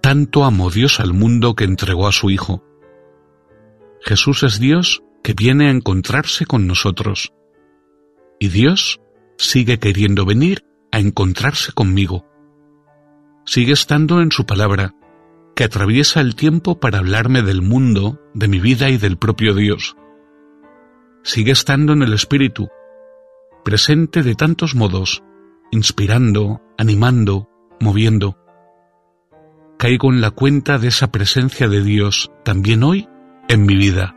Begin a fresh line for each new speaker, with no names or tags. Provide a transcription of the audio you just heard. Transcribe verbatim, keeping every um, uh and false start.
Tanto amó Dios al mundo que entregó a su Hijo. Jesús es Dios que viene a encontrarse con nosotros. Y Dios sigue queriendo venir a encontrarse conmigo. Sigue estando en su palabra, que atraviesa el tiempo para hablarme del mundo, de mi vida y del propio Dios. Sigue estando en el Espíritu, presente de tantos modos, inspirando, animando, moviendo. Caigo en la cuenta de esa presencia de Dios también hoy en mi vida.